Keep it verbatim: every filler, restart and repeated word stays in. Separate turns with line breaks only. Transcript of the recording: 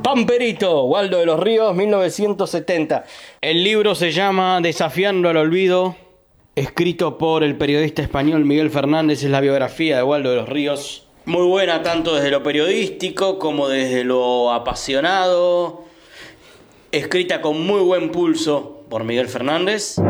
Pamperito, Waldo de los Ríos, mil novecientos setenta. El libro se llama Desafiando al Olvido, escrito por el periodista español Miguel Fernández. Es la biografía de Waldo de los Ríos. Muy buena tanto desde lo periodístico como desde lo apasionado. Escrita con muy buen pulso por Miguel Fernández.